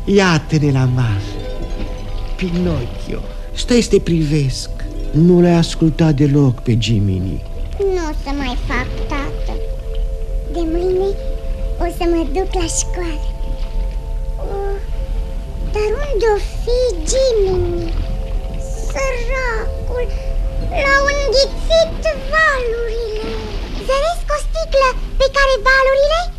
Iată-ne la masă. Pinocchio, stai să te privesc. Nu l-ai ascultat deloc pe Jiminy. Nu o să mai fac, tată. De mâine o să mă duc la școală. Dar unde-o fi Jiminy? Săracul, l-au înghițit valurile. Zăresc o sticlă pe care valurile